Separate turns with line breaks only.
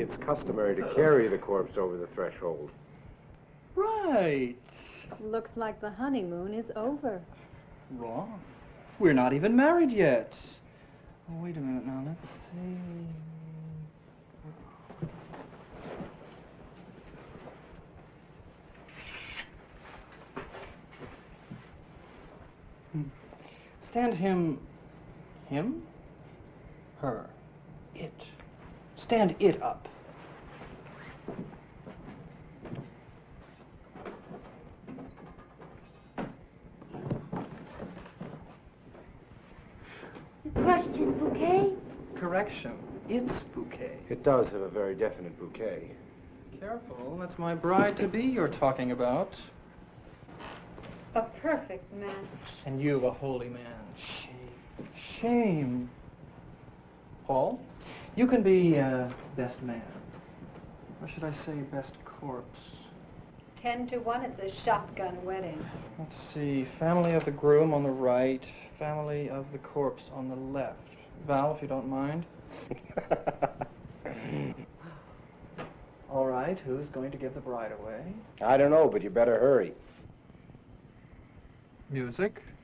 it's customary to carry the corpse over the threshold.
Right.
Looks like the honeymoon is over.
Wrong. We're not even married yet. Oh, wait a minute now. Let's see. Stand him, her, it. Stand it up.
You crushed his bouquet?
Correction. It's bouquet.
It does have a very definite bouquet.
Careful, that's my bride-to-be you're talking about.
A perfect match.
And you, a holy man. Shame. Shame. Paul, you can be best man. Or should I say best corpse?
10 to 1, it's a shotgun wedding.
Let's see. Family of the groom on the right. Family of the corpse on the left. Val, if you don't mind. All right, who's going to give the bride away?
I don't know, but you better hurry.
Music.